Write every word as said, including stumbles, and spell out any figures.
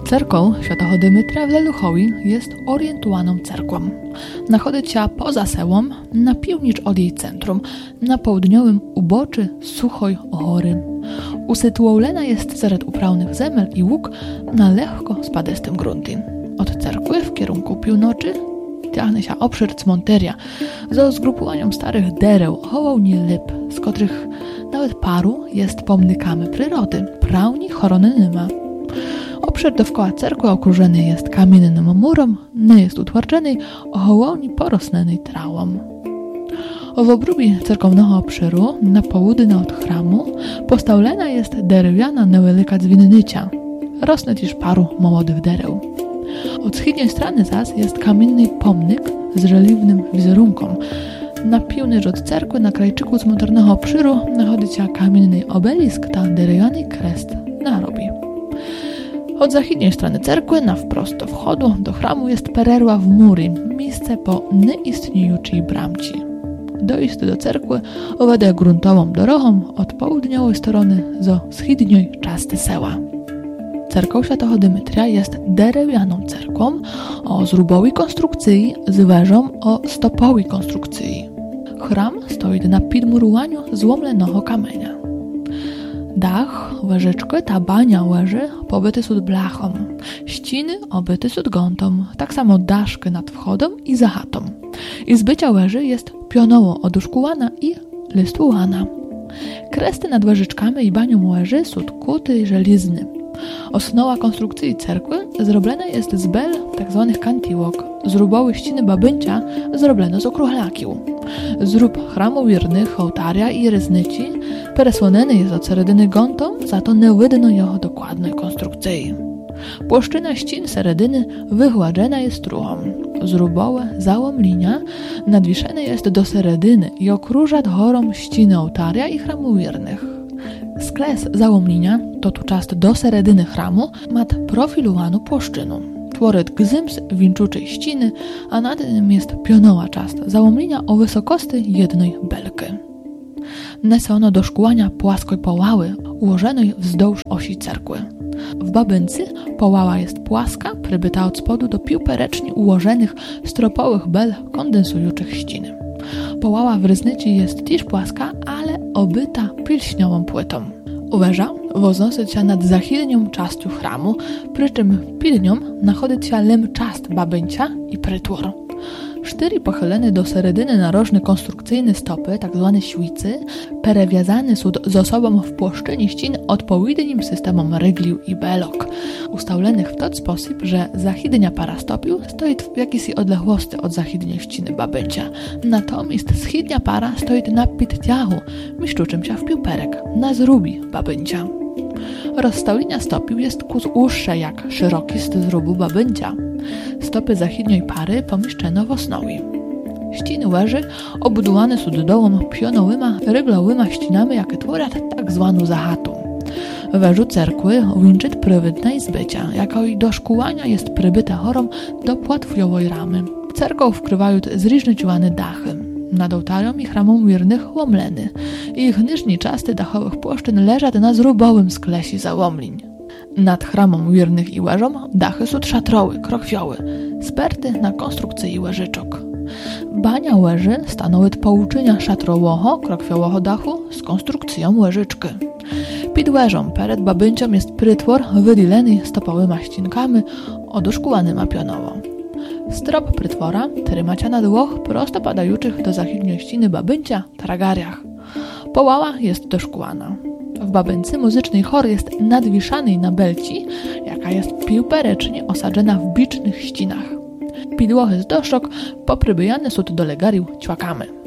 Cerkoł Świętego Dymitra w Leluchowi jest orientowaną cerkłą. Znajduje się poza sełom, na piwnicz od jej centrum, na południowym uboczy Suchoj Hory. Usytuowana jest wśród uprawnych zemel i łuk na lekko spadystym gruncie. Od cerkwy w kierunku północy ciągnie się obszar cmonteria ze zgrupowaniem starych dereł, hołowni lip, z których nawet paru jest pomnikami przyrody, prawni choronnyma. Obszar dookoła cerkwy okrużony jest kamiennym murem, nie jest utwardzony, o hołowni porosnęnej trawą. W obrubie cerkownego obszaru, na południe od chramu, postawiona jest drewniana niewielka dzwonnica. Rosnie też paru młodych dereł. Od wschodniej strony zaś jest kamienny pomnik z reliwnym wizerunkiem. Na północ od cerkwy, na krajczyku cmentarnego obszaru, znajduje się kamienny obelisk, ta drewniany krest na robi. Od zachodniej strony cerkwy, na wprost do wchodu do chramu, jest pererwa w mury, miejsce po nieistniejącej bramci. Dojść do cerkwy owadę gruntową drogą od południowej strony do wschodniej części seła. Cerkoł Świętego Dymitra jest drewnianą cerkłą o zrubowej konstrukcji z wieżą o stopowej konstrukcji. Chram stoi na podmurowaniu złomlonego kamienia. Dach łyżeczky, ta bania łyży pobyty są blachą, ściny obyty są gątą, tak samo daszky nad wchodem i za chatą. I z bycia łyży jest pionowo oduszkowana i listowana. Kresty nad łyżeczkami i banią łyży są kuty żelizny. Osnowa konstrukcji cerkwy zrobiona jest z bel, tzw. kantiłok. Zrubowe ściny babyncia zrobione z okruchlakił. Zrób chramu wiernych, ołtarza i ryznyci peresłoneny jest od seredy gątą, za to nie widno jego dokładnej konstrukcji. Płaszczyna ścin seredyny wychładzona jest truchą. Zrubowe załom linia nadwieszone jest do seredyny i okruża chorą ściny ołtarza i chramu wiernych. Skles załomlinia, to tu czast do seredyny chramu, ma profilowaną płaszczyną. Tworyt gzyms winczuczej ściny, a nad nim jest pionowa czast załomlinia o wysokości jednej belki. Nese ono do szkłania płaskiej połały, ułożonej wzdłuż osi cerkły. W babyncy połała jest płaska, przybyta od spodu do piłperecznie ułożonych stropowych bel kondensujących ściny. Połała w ryznyci jest też płaska, ale obyta pilśniową płytą. Uważa, woznosi się nad zachylnią częścią chramu, przy czym pilnią znajduje się lem czast babyncia i prytwór. Cztery pochylone do seredyny narożne konstrukcyjne stopy, tzw. świcy, perewiązane są z osobą w płaszczynie ścin odpowiednim systemem ryglił i belok, ustawionych w ten sposób, że zachydnia para stopiu stoi w jakiejś odległości od zachydnia ściny babyncia. Natomiast wschidnia para stoi na pitciachu, mieszczuczym się w piłperek, na zrubi babyncia. Rozstawienia stopił jest kus uższe jak szeroki z zrubu babyncia. Stopy zachidniej pary pomieszczono w osnowie. Ściny łyży obudowane są dołom pionowyma, ryglowyma ścianami, jakie tworzą tak zwaną zachatą. W wężu cerkwy winczyt prywatna izbycia, jako i do szkułania jest przybyta chorą do płatwiowej ramy. Cerkoł wkrywają zróżnicowane dachy. Nad ołtarzem i chramą wiernych łomleny. Ich niżni czasty dachowych płaszczyn leżą na zrubowym sklesi załomliń. Nad chramą wiernych i łyżą dachy są trzatroły, krokwioły, sperty na konstrukcji łyżyczok. Bania łyży stanowi połączenia szatrowoho, krokwiowego dachu z konstrukcją łyżyczki. Pod łyżą przed babyncią jest prytwór wydzielony stopowymi ścinkami oduszkowanymi pionowo. Strop prytwora trzyma się na dwóch prosto padających do zachidniej ściny babyncia tragariach. Połała jest doszkłana. W babynce muzyczny chór jest nadwieszany na belci, jaka jest piłperecznie osadzona w bicznych ścinach. Pidłochy z doszok poprzybijane są do legariu ćłakamy.